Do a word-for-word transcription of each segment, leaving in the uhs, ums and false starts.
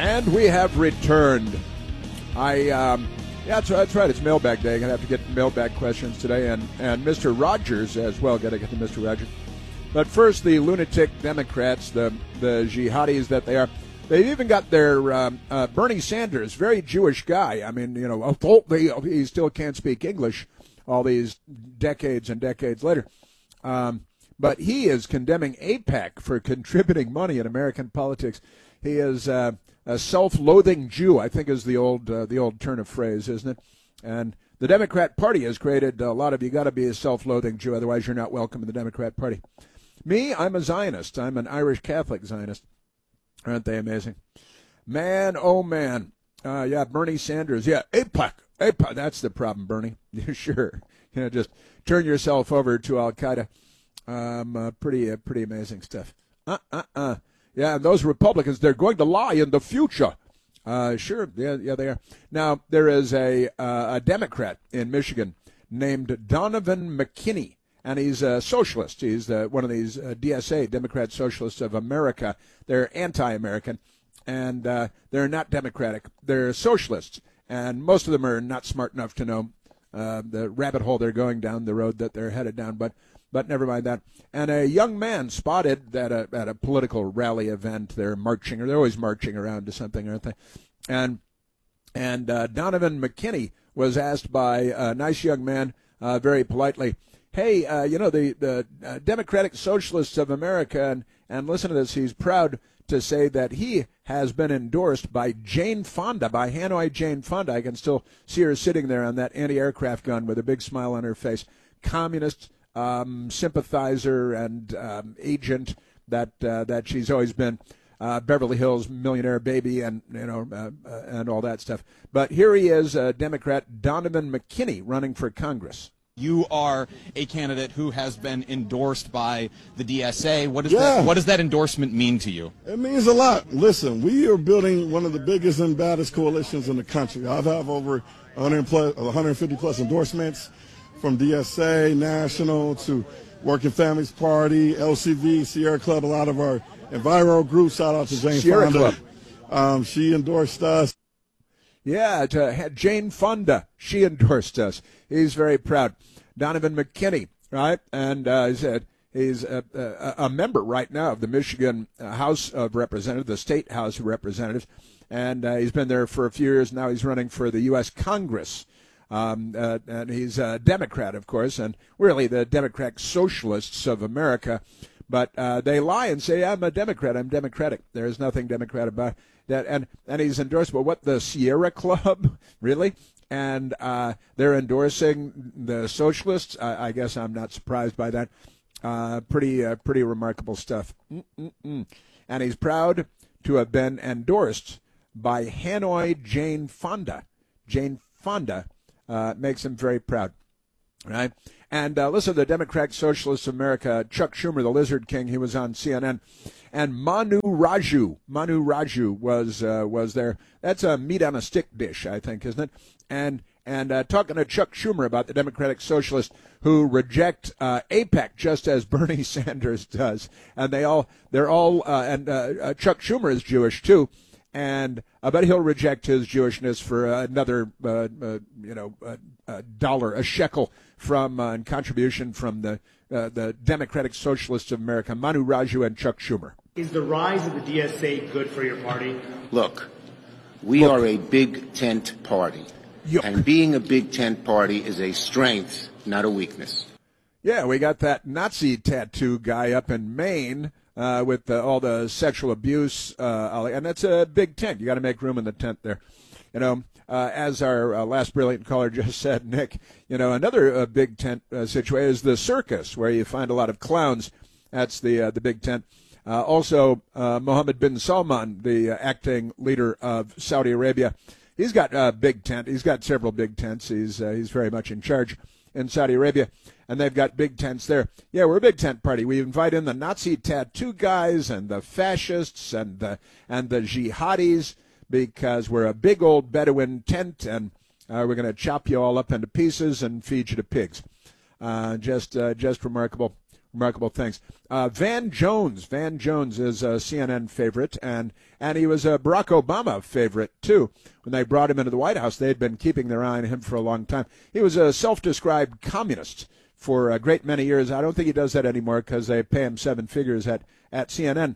And we have returned. I, um, yeah, that's, that's right. It's mailbag day. I'm going to have to get mailbag questions today. And, and Mister Rogers as well. Got to get to Mister Rogers. But first, the lunatic Democrats, the, the jihadis that they are, they've even got their um, uh, Bernie Sanders, very Jewish guy. I mean, you know, he still can't speak English all these decades and decades later. Um, but he is condemning AIPAC for contributing money in American politics. He is uh, a self-loathing Jew, I think is the old uh, the old turn of phrase, isn't it? And the Democrat Party has created a lot of, you got to be a self-loathing Jew, otherwise you're not welcome in the Democrat Party. Me, I'm a Zionist. I'm an Irish Catholic Zionist. Aren't they amazing? Man, oh man. Uh, yeah, Bernie Sanders. Yeah, AIPAC. AIPAC. That's the problem, Bernie. Sure. You know, just turn yourself over to Al-Qaeda. Um, uh, pretty, uh, pretty amazing stuff. Uh, uh, uh. Yeah, and those Republicans, they're going to lie in the future. Uh, sure, yeah, yeah, they are. Now, there is a, uh, a Democrat in Michigan named Donovan McKinney, and he's a socialist. He's uh, one of these uh, D S A, Democrat Socialists of America. They're anti-American, and uh, they're not democratic. They're socialists, and most of them are not smart enough to know uh, the rabbit hole they're going down, the road that they're headed down, but But never mind that. And a young man spotted at a at a political rally event. They're marching, or they're always marching around to something, aren't they? And and uh, Donovan McKinney was asked by a nice young man, uh, very politely, "Hey, uh, you know the the uh, Democratic Socialists of America," and and listen to this. He's proud to say that he has been endorsed by Jane Fonda, by Hanoi Jane Fonda. I can still see her sitting there on that anti-aircraft gun with a big smile on her face. Communist. Um, sympathizer and um, agent that uh, that she's always been, uh, Beverly Hills millionaire baby, and you know uh, uh, and all that stuff. But here he is, uh, Democrat Donovan McKinney, running for Congress. You are a candidate who has been endorsed by the D S A. What does yeah. that, what does that endorsement mean to you? It means a lot. Listen, we are building one of the biggest and baddest coalitions in the country. I've have over one hundred plus, one hundred fifty plus endorsements, from D S A, National, to Working Families Party, L C V, Sierra Club, a lot of our enviro groups. Shout out to Jane Sierra Fonda. Club. Um, she endorsed us. Yeah, to Jane Fonda, she endorsed us. He's very proud. Donovan McKinney, right? And uh, he said he's a, a, a member right now of the Michigan House of Representatives, the State House of Representatives, and uh, he's been there for a few years. Now he's running for the U S Congress. Um, uh, and he's a Democrat, of course, and really the Democratic Socialists of America. But uh, they lie and say, I'm a Democrat, I'm Democratic. There is nothing Democrat about that. And, and he's endorsed, well, what, the Sierra Club? Really? And uh, they're endorsing the socialists? I, I guess I'm not surprised by that. Uh, pretty, uh, pretty remarkable stuff. Mm-mm-mm. And he's proud to have been endorsed by Hanoi Jane Fonda. Jane Fonda. Uh, makes him very proud, right? And uh, listen, the Democratic Socialists of America, Chuck Schumer, the Lizard King, he was on C N N, and Manu Raju, Manu Raju was uh, was there. That's a meat on a stick dish, I think, isn't it? And and uh, talking to Chuck Schumer about the Democratic Socialists who reject uh, AIPAC just as Bernie Sanders does, and they all they're all uh, and uh, uh, Chuck Schumer is Jewish too. And I bet he'll reject his Jewishness for uh, another, uh, uh, you know, uh, uh, dollar, a shekel from uh, and contribution from the uh, the Democratic Socialists of America, Manu Raju and Chuck Schumer. Is the rise of the D S A good for your party? Look, we Look. are a big tent party, Yuck. and being a big tent party is a strength, not a weakness. Yeah, we got that Nazi tattoo guy up in Maine. Uh, with uh, all the sexual abuse, uh, and that's a big tent. You got to make room in the tent there. You know, uh, as our uh, last brilliant caller just said, Nick, you know, another uh, big tent uh, situation is the circus, where you find a lot of clowns. That's the uh, the big tent. Uh, also, uh, Mohammed bin Salman, the uh, acting leader of Saudi Arabia, he's got a big tent. He's got several big tents. He's uh, he's very much in charge in Saudi Arabia, and they've got big tents there. Yeah, we're a big tent party. We invite in the Nazi tattoo guys and the fascists and the and the jihadis because we're a big old Bedouin tent, and uh, we're going to chop you all up into pieces and feed you to pigs. Uh, just uh, just remarkable, remarkable things. Uh, Van Jones. Van Jones is a C N N favorite, and, and he was a Barack Obama favorite, too. When they brought him into the White House, they had been keeping their eye on him for a long time. He was a self-described communist for a great many years. I don't think he does that anymore because they pay him seven figures at, at C N N.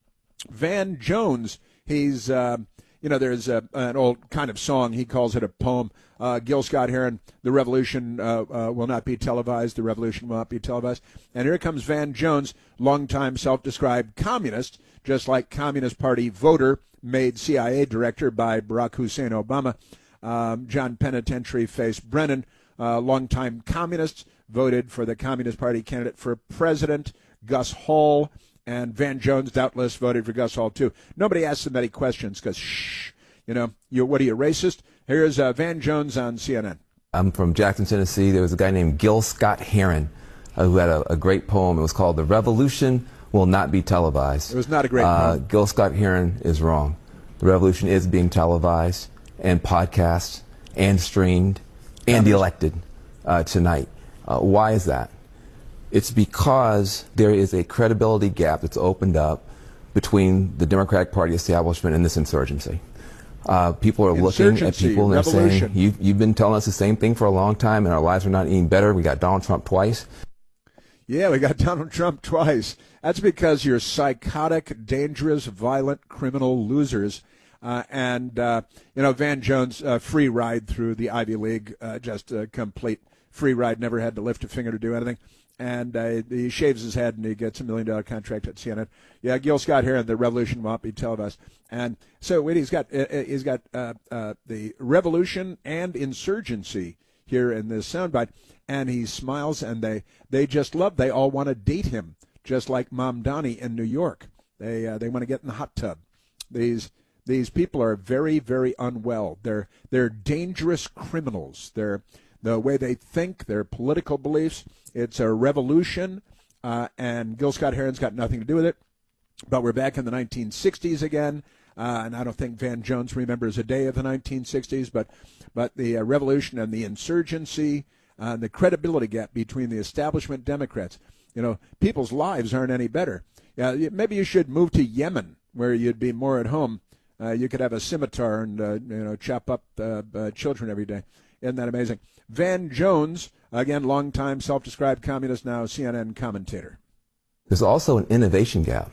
Van Jones, he's, uh, you know, there's a, an old kind of song. He calls it a poem. Uh, Gil Scott-Heron, the revolution uh, uh, will not be televised. The revolution will not be televised. And here comes Van Jones, longtime self-described communist, just like Communist Party voter, made C I A director by Barack Hussein Obama. Um, John Penitentiary faced Brennan, uh, longtime communist, voted for the Communist Party candidate for president, Gus Hall, and Van Jones doubtless voted for Gus Hall, too. Nobody asked them any questions because, shh, you know, you, what are you, racist? Here's uh, Van Jones on C N N. I'm from Jackson, Tennessee. There was a guy named Gil Scott-Heron uh, who had a, a great poem. It was called "The Revolution Will Not Be Televised." It was not a great uh, poem. Gil Scott-Heron is wrong. The revolution is being televised and podcast and streamed and elected uh, tonight. Uh, why is that? It's because there is a credibility gap that's opened up between the Democratic Party establishment and this insurgency. Uh, people are looking at people and they're saying, you've, you've been telling us the same thing for a long time and our lives are not any better. We got Donald Trump twice. Yeah, we got Donald Trump twice. That's because you're psychotic, dangerous, violent, criminal losers. Uh, and, uh, you know, Van Jones, uh, free ride through the Ivy League, uh, just a complete free ride, never had to lift a finger to do anything. And uh, he shaves his head and he gets a million dollar contract at C N N. Yeah, Gil Scott-Heron, the revolution won't be televised. And so wait, he's got uh, he's got uh, uh, the revolution and insurgency here in this soundbite, and he smiles, and they they just love. They all want to date him, just like Mom Donnie in New York. They uh, they want to get in the hot tub. These these people are very very unwell. They're they're dangerous criminals. They're the way they think, their political beliefs. It's a revolution, uh, and Gil Scott-Heron's got nothing to do with it. But we're back in the nineteen sixties again, uh, and I don't think Van Jones remembers a day of the nineteen sixties, but but the uh, revolution and the insurgency uh, and the credibility gap between the establishment Democrats. You know, people's lives aren't any better. Yeah, maybe you should move to Yemen, where you'd be more at home. Uh, you could have a scimitar and uh, you know chop up uh, uh, children every day. Isn't that amazing? Van Jones, again, longtime self-described communist, now C N N commentator. There's also an innovation gap.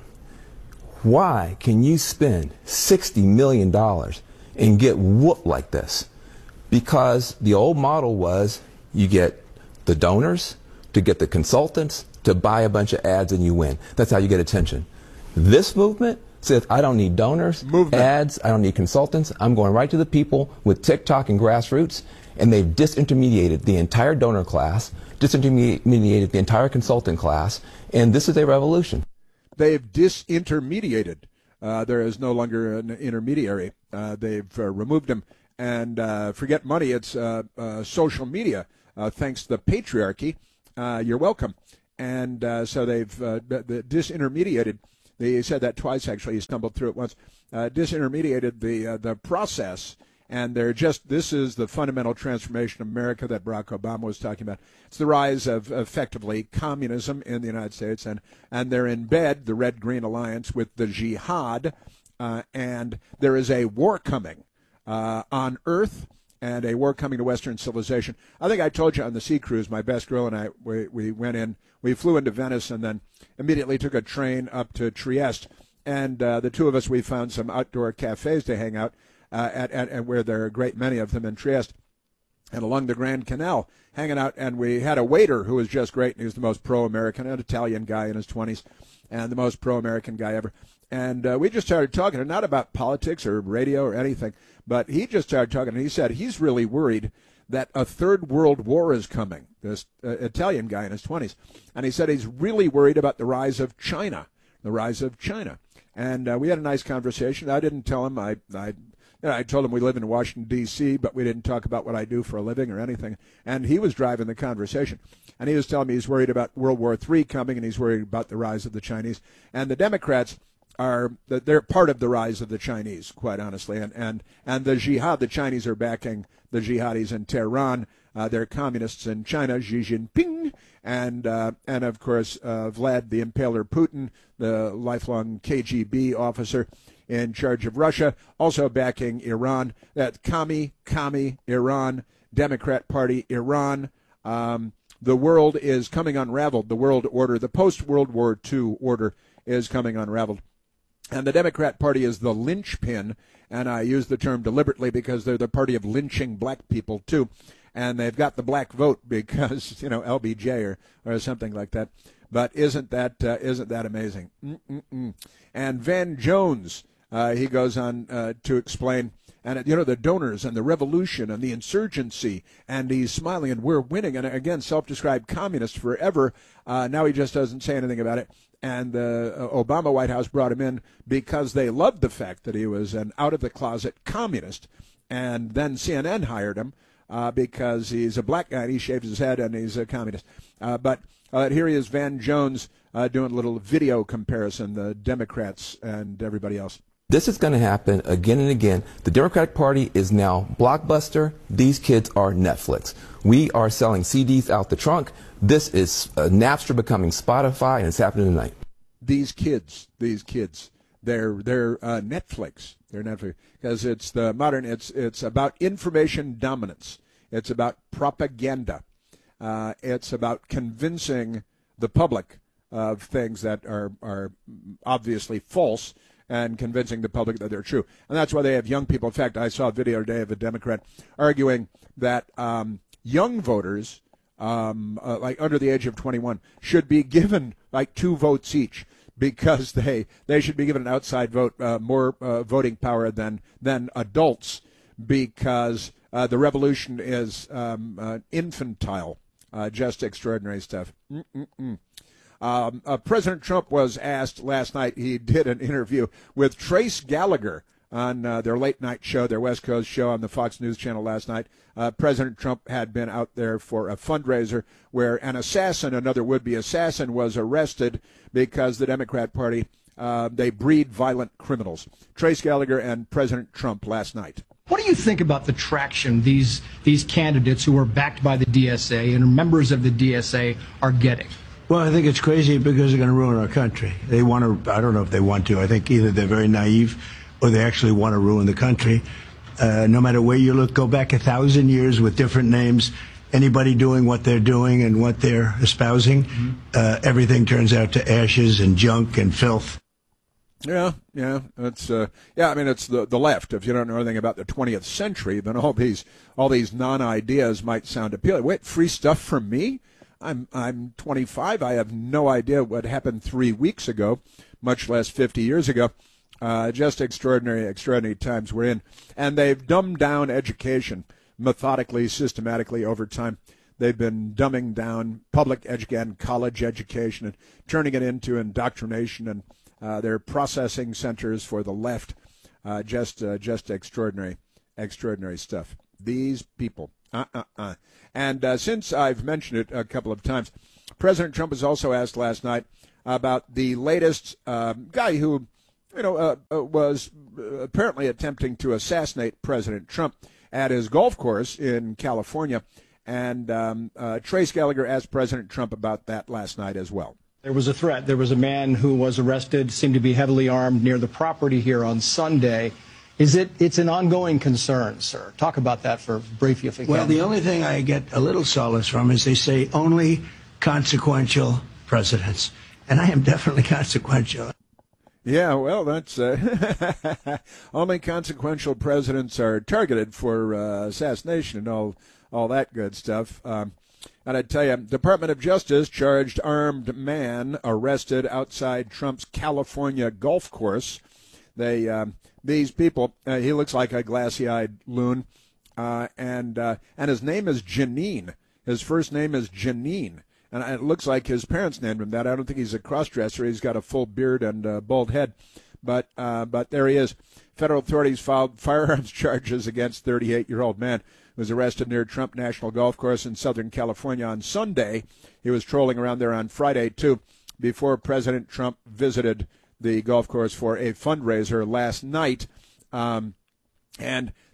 Why can you spend sixty million dollars and get whooped like this? Because the old model was you get the donors to get the consultants to buy a bunch of ads and you win. That's how you get attention. This movement says, I don't need donors, movement. ads, I don't need consultants. I'm going right to the people with TikTok and grassroots. And they've disintermediated the entire donor class, disintermediated the entire consultant class, and this is a revolution. They've disintermediated. Uh, there is no longer an intermediary. Uh, they've uh, removed him. And uh, forget money, it's uh, uh, social media. Uh, thanks to the patriarchy, uh, you're welcome. And uh, so they've uh, the disintermediated. They said that twice, actually. He stumbled through it once. Uh, disintermediated the uh, the process. And they're just, this is the fundamental transformation of America that Barack Obama was talking about. It's the rise of, effectively, communism in the United States. And, and they're in bed, the Red-Green Alliance, with the jihad. Uh, and there is a war coming uh, on Earth and a war coming to Western civilization. I think I told you on the sea cruise, my best girl and I, we, we went in, we flew into Venice and then immediately took a train up to Trieste. And uh, the two of us, we found some outdoor cafes to hang out. Uh, at, at, at where there are a great many of them in Trieste, and along the Grand Canal, hanging out. And we had a waiter who was just great, and he was the most pro-American, an Italian guy in his twenties, and the most pro-American guy ever. And uh, we just started talking, not about politics or radio or anything, but he just started talking, and he said he's really worried that a third world war is coming, this uh, Italian guy in his twenties. And he said he's really worried about the rise of China, the rise of China. And uh, we had a nice conversation. I didn't tell him I... I You know, I told him we live in Washington, D C, but we didn't talk about what I do for a living or anything. And he was driving the conversation. And he was telling me he's worried about World War Three coming, and he's worried about the rise of the Chinese. And the Democrats are, they're part of the rise of the Chinese, quite honestly. And, and, and the jihad, the Chinese are backing the jihadis in Tehran. Uh, they're communists in China, Xi Jinping. and uh, and of course uh, Vlad the Impaler Putin, the lifelong K G B officer in charge of Russia, also backing Iran. That commie, commie, Iran, Democrat Party, Iran. Um, the world is coming unraveled. The world order, the post-World War Two order is coming unraveled. And the Democrat Party is the linchpin, and I use the term deliberately because they're the party of lynching black people, too. And they've got the black vote because, you know, L B J or, or something like that. But isn't that uh, isn't that amazing? Mm-mm-mm. And Van Jones, uh, he goes on uh, to explain, and, you know, the donors and the revolution and the insurgency, and he's smiling, and we're winning. And, again, self-described communist forever. Uh, now he just doesn't say anything about it. And the uh, Obama White House brought him in because they loved the fact that he was an out-of-the-closet communist. And then C N N hired him uh, because he's a black guy, and he shaves his head, and he's a communist. Uh, but uh, here he is, Van Jones, uh, doing a little video comparison, the Democrats and everybody else. This is going to happen again and again. The Democratic Party is now Blockbuster. These kids are Netflix. We are selling C Ds out the trunk. This is uh, Napster becoming Spotify, and it's happening tonight. These kids, these kids, they're they're uh, Netflix. They're Netflix because it's the modern. It's it's about information dominance. It's about propaganda. Uh, it's about convincing the public of things that are are obviously false, and convincing the public that they're true. And that's why they have young people. In fact, I saw a video today of a Democrat arguing that um, young voters, um, uh, like under the age of twenty-one, should be given like two votes each because they they should be given an outside vote, uh, more uh, voting power than than adults, because uh, the revolution is um, uh, infantile, uh, just extraordinary stuff. Mm-mm-mm. Um, uh, President Trump was asked last night, he did an interview with Trace Gallagher on uh, their late night show, their West Coast show on the Fox News Channel last night. Uh, President Trump had been out there for a fundraiser where an assassin, another would-be assassin, was arrested because the Democrat Party, uh, they breed violent criminals. Trace Gallagher and President Trump last night. What do you think about the traction these these candidates who are backed by the D S A and members of the D S A are getting? Well, I think it's crazy because they're going to ruin our country. They want to, I don't know if they want to. I think either they're very naive or they actually want to ruin the country. Uh, no matter where you look, go back a thousand years with different names, anybody doing what they're doing and what they're espousing, mm-hmm. uh, everything turns out to ashes and junk and filth. Yeah, yeah, it's uh, yeah. I mean, it's the the left. If you don't know anything about the twentieth century, then all these all these non-ideas might sound appealing. Wait, free stuff from me? I'm I'm twenty-five. I have no idea what happened three weeks ago, much less fifty years ago. Uh, just extraordinary, extraordinary times we're in. And they've dumbed down education methodically, systematically over time. They've been dumbing down public education, college education, and turning it into indoctrination. And uh, they're processing centers for the left. Uh, just, uh, just extraordinary, extraordinary stuff. These people. Uh-uh-uh. And uh, since I've mentioned it a couple of times, President Trump was also asked last night about the latest uh, guy who, you know, uh, uh, was apparently attempting to assassinate President Trump at his golf course in California. And um, uh, Trace Gallagher asked President Trump about that last night as well. There was a threat. There was a man who was arrested, seemed to be heavily armed near the property here on Sunday. Is it? It's an ongoing concern, sir. Talk about that for briefly, if you can. Well, the only thing I get a little solace from is they say only consequential presidents, and I am definitely consequential. Yeah, well, that's uh, only consequential presidents are targeted for uh, assassination and all all that good stuff. Um, and I tell you, Department of Justice charged armed man arrested outside Trump's California golf course. They. Um, These people, uh, he looks like a glassy-eyed loon, uh, and uh, and his name is Janine. His first name is Janine, and it looks like his parents named him that. I don't think he's a cross-dresser. He's got a full beard and a bald head, but uh, but there he is. Federal authorities filed firearms charges against thirty-eight-year-old man who was arrested near Trump National Golf Course in Southern California on Sunday. He was trolling around there on Friday, too, before President Trump visited the golf course for a fundraiser last night. Um, and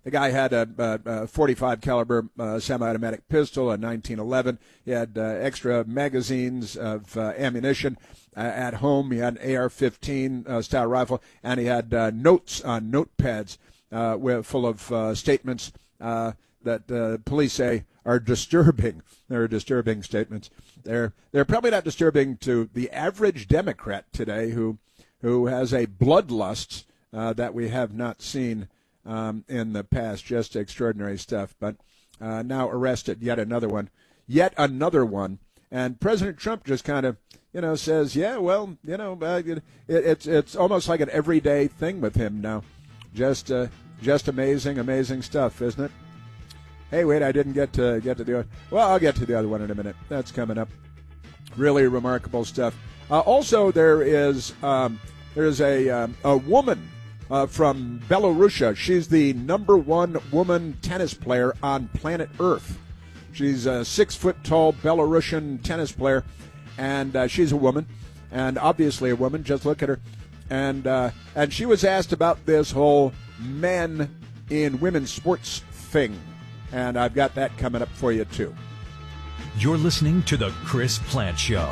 The guy had a, a, a forty-five caliber uh, semi-automatic pistol, a nineteen eleven. He had uh, extra magazines of uh, ammunition uh, at home. He had an A R fifteen uh, style rifle, and he had uh, notes on notepads uh, with, full of uh, statements uh, that uh, police say are disturbing. They're disturbing statements. They're they're probably not disturbing to the average Democrat today, who who has a bloodlust uh, that we have not seen um, in the past. Just extraordinary stuff. But uh, now arrested, yet another one, yet another one. And President Trump just kind of, you know, says, yeah, well, you know, uh, it, it's it's almost like an everyday thing with him now. Just uh, just amazing, amazing stuff, isn't it? Hey, wait, I didn't get to get to the other. Well, I'll get to the other one in a minute. That's coming up. Really remarkable stuff. Uh, also, there is um, there's a um, a woman uh, from Belarus. She's the number one woman tennis player on planet Earth. She's a six-foot-tall Belarusian tennis player, and uh, she's a woman, and obviously a woman. Just look at her. And uh, and she was asked about this whole men in women's sports thing. And I've got that coming up for you, too. You're listening to The Chris Plante Show.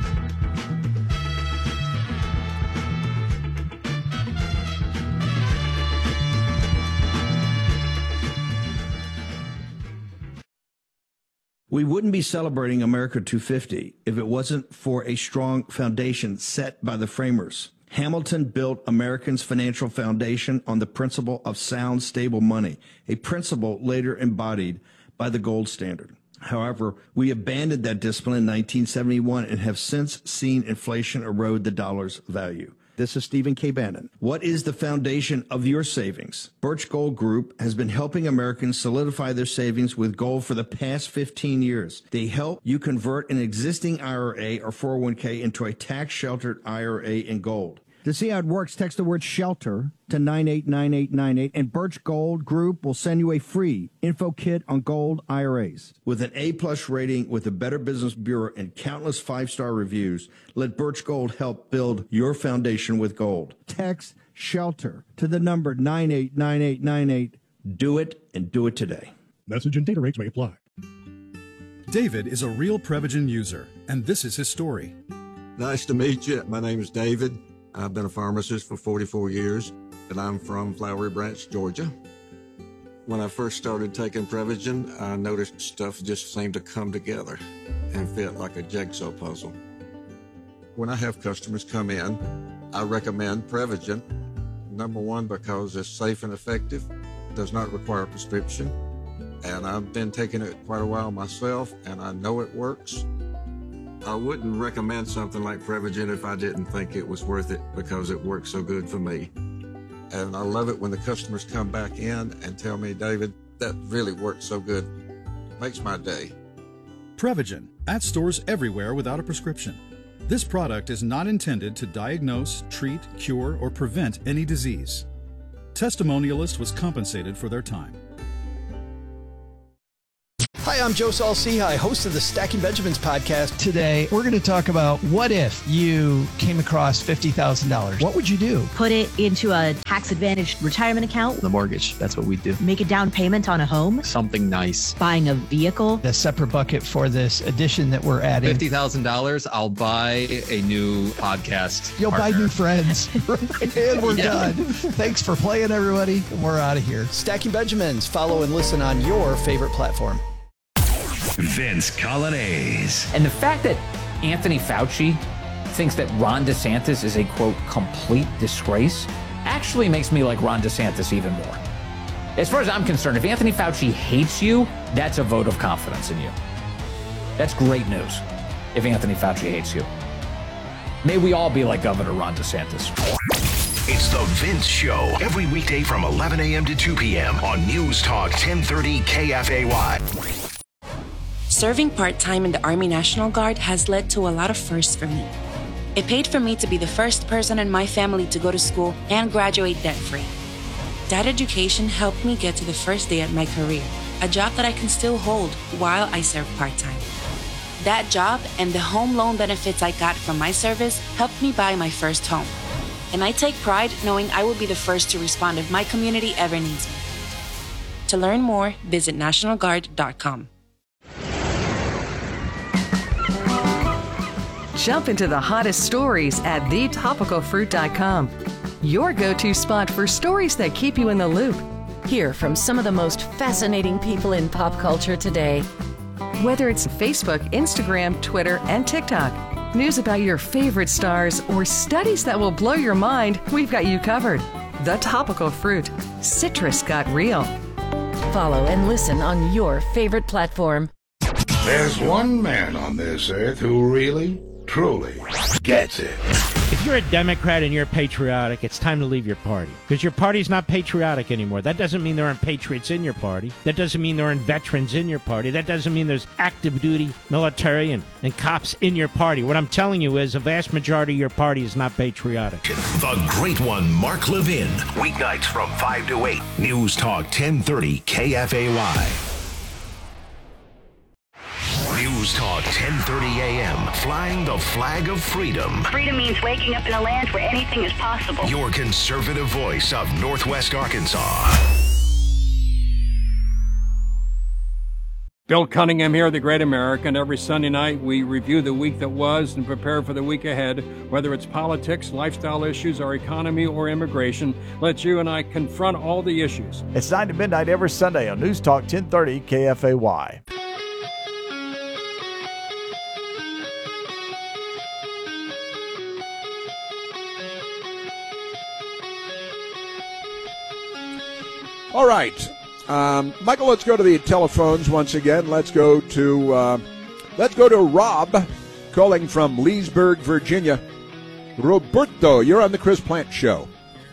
We wouldn't be celebrating America two fifty if it wasn't for a strong foundation set by the framers. Hamilton built Americans' financial foundation on the principle of sound, stable money, a principle later embodied by the gold standard. However, we abandoned that discipline in nineteen seventy-one and have since seen inflation erode the dollar's value. This is Stephen K. Bannon. What is the foundation of your savings? Birch Gold Group has been helping Americans solidify their savings with gold for the past fifteen years. They help you convert an existing I R A or four oh one k into a tax-sheltered I R A in gold. To see how it works, text the word SHELTER to nine eight nine eight nine eight, and Birch Gold Group will send you a free info kit on gold I R As. With an A-plus rating with the Better Business Bureau and countless five-star reviews, let Birch Gold help build your foundation with gold. Text SHELTER to the number nine eight nine eight nine eight. Do it, and do it today. Message and data rates may apply. David is a real Prevagen user, and this is his story. Nice to meet you. My name is David. I've been a pharmacist for forty-four years, and I'm from Flowery Branch, Georgia. When I first started taking Prevagen, I noticed stuff just seemed to come together and fit like a jigsaw puzzle. When I have customers come in, I recommend Prevagen. Number one, because it's safe and effective, does not require a prescription, and I've been taking it quite a while myself, and I know it works. I wouldn't recommend something like Prevagen if I didn't think it was worth it, because it works so good for me. And I love it when the customers come back in and tell me, David, that really worked so good. Makes my day. Prevagen, at stores everywhere without a prescription. This product is not intended to diagnose, treat, cure, or prevent any disease. Testimonialist was compensated for their time. Hi, I'm Joe Saul-Sehy, host of the Stacking Benjamins podcast. Today, we're going to talk about what if you came across fifty thousand dollars? What would you do? Put it into a tax-advantaged retirement account. The mortgage, that's what we do. Make a down payment on a home. Something nice. Buying a vehicle. A separate bucket for this addition that we're adding. fifty thousand dollars, I'll buy a new podcast You'll partner. buy new friends. And we're yeah. done. Thanks for playing, everybody. We're out of here. Stacking Benjamins. Follow and listen on your favorite platform. Vince Coglianese. And the fact that Anthony Fauci thinks that Ron DeSantis is a, quote, complete disgrace actually makes me like Ron DeSantis even more. As far as I'm concerned, if Anthony Fauci hates you, that's a vote of confidence in you. That's great news if Anthony Fauci hates you. May we all be like Governor Ron DeSantis. It's the Vince Show, every weekday from eleven a.m. to two p.m. on News Talk ten thirty K F A Y. Serving part-time in the Army National Guard has led to a lot of firsts for me. It paid for me to be the first person in my family to go to school and graduate debt-free. That education helped me get to the first day at my career, a job that I can still hold while I serve part-time. That job and the home loan benefits I got from my service helped me buy my first home. And I take pride knowing I will be the first to respond if my community ever needs me. To learn more, visit national guard dot com. Jump into the hottest stories at the topical fruit dot com. Your go-to spot for stories that keep you in the loop. Hear from some of the most fascinating people in pop culture today. Whether it's Facebook, Instagram, Twitter, and TikTok, news about your favorite stars, or studies that will blow your mind, we've got you covered. The Topical Fruit. Citrus got real. Follow and listen on your favorite platform. There's one man on this earth who really, truly gets it. If you're a Democrat and you're patriotic, it's time to leave your party. Because your party's not patriotic anymore. That doesn't mean there aren't patriots in your party. That doesn't mean there aren't veterans in your party. That doesn't mean there's active duty military and, and cops in your party. What I'm telling you is a vast majority of your party is not patriotic. The Great One, Mark Levin. Weeknights from five to eight. News Talk ten thirty K F A Y. News Talk ten thirty A M, flying the flag of freedom. Freedom means waking up in a land where anything is possible. Your conservative voice of Northwest Arkansas. Bill Cunningham here, The Great American. Every Sunday night, we review the week that was and prepare for the week ahead. Whether it's politics, lifestyle issues, our economy, or immigration, let you and I confront all the issues. It's nine to midnight every Sunday on News Talk ten thirty K F A Y. All right, um, Michael. Let's go to the telephones once again. Let's go to uh, let's go to Rob, calling from Leesburg, Virginia. Roberto, you're on the Chris Plant Show.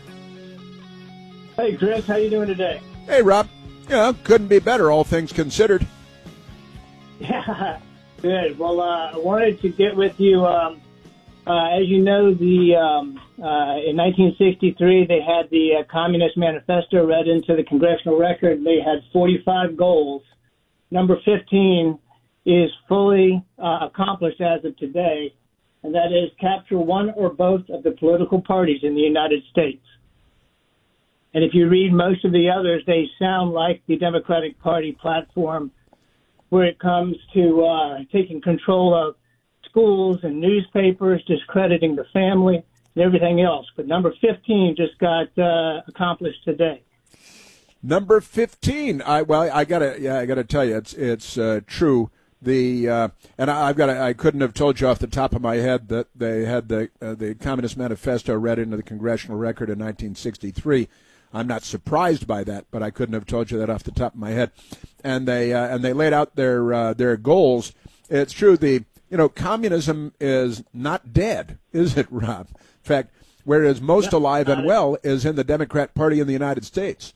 Hey, Chris, how you doing today? Hey, Rob. Yeah, couldn't be better, all things considered. Yeah, good. Well, uh, I wanted to get with you. Um, uh, as you know, the um, uh, in nineteen sixty-three, they had the uh, Communist Manifesto read into the congressional record. They had forty-five goals. Number fifteen is fully uh, accomplished as of today, and that is capture one or both of the political parties in the United States. And if you read most of the others, they sound like the Democratic Party platform where it comes to uh, taking control of schools and newspapers, discrediting the family, and everything else. But number fifteen just got uh, accomplished today. Number fifteen. I well, I gotta yeah, I gotta tell you, it's it's uh, true. The uh, and I, I've got to, I couldn't have told you off the top of my head that they had the uh, the Communist Manifesto read into the congressional record in nineteen sixty-three. I'm not surprised by that, but I couldn't have told you that off the top of my head. And they uh, and they laid out their uh, their goals. It's true. The you know communism is not dead, is it, Rob? In fact, where it is most alive and well is in the Democrat Party in the United States.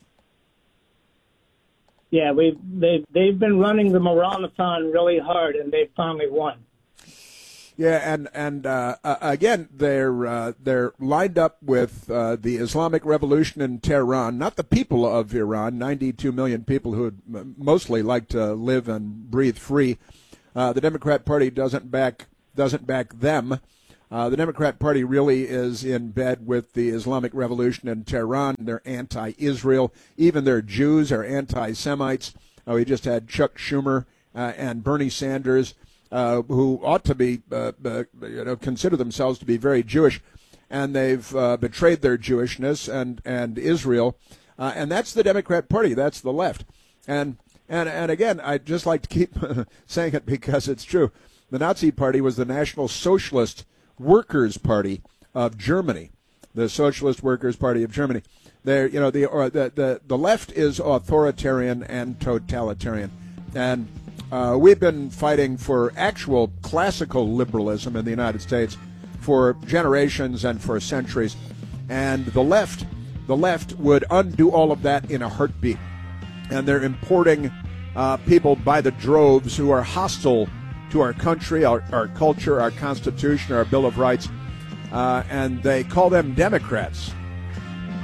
Yeah, we've they've they've been running the Moranathon really hard, and they've finally won. Yeah, and and uh, uh, again, they're uh, they're lined up with uh, the Islamic Revolution in Tehran, not the people of Iran, ninety-two million people who would mostly like to live and breathe free. Uh, the Democrat Party doesn't back doesn't back them. Uh, the Democrat Party really is in bed with the Islamic Revolution in Tehran. They're anti-Israel. Even their Jews are anti-Semites. Uh, we just had Chuck Schumer uh, and Bernie Sanders, uh, who ought to be, uh, uh, you know, consider themselves to be very Jewish, and they've uh, betrayed their Jewishness and and Israel, uh, and that's the Democrat Party. That's the left, and and and again, I'd just like to keep saying it because it's true. The Nazi Party was the National Socialist Workers' Party of Germany, the Socialist Workers' Party of Germany. There, you know, the, or the the the left is authoritarian and totalitarian, and uh, we've been fighting for actual classical liberalism in the United States for generations and for centuries, and the left, the left would undo all of that in a heartbeat, and they're importing uh, people by the droves who are hostile to our country, our, our culture, our Constitution, our Bill of Rights, uh, and they call them Democrats.